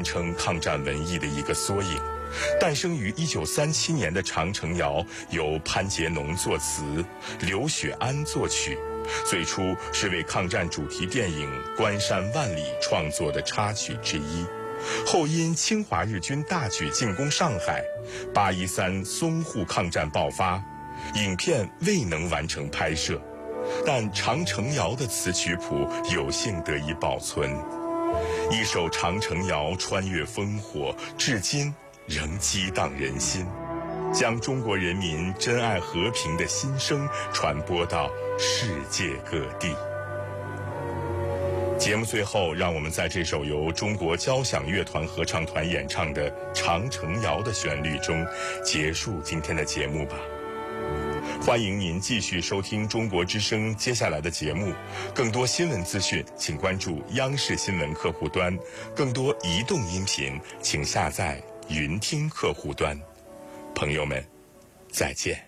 称抗战文艺的一个缩影。诞生于1937年的《长城谣》由潘杰农作词，刘雪庵作曲，最初是为抗战主题电影《关山万里》创作的插曲之一，后因侵华日军大举进攻上海，813淞沪抗战爆发，影片未能完成拍摄，但《长城谣》的词曲谱有幸得以保存。一首《长城谣》穿越烽火，至今仍激荡人心，将中国人民珍爱和平的心声传播到世界各地。节目最后，让我们在这首由中国交响乐团合唱团演唱的《长城谣》的旋律中结束今天的节目吧。欢迎您继续收听中国之声接下来的节目，更多新闻资讯请关注央视新闻客户端，更多移动音频请下载云听客户端。朋友们，再见。